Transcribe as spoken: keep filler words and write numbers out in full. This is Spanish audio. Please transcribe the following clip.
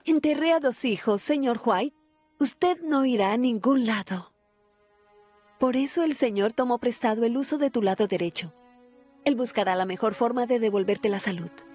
Enterré a dos hijos, señor White. Usted no irá a ningún lado. Por eso el Señor tomó prestado el uso de tu lado derecho. Él buscará la mejor forma de devolverte la salud.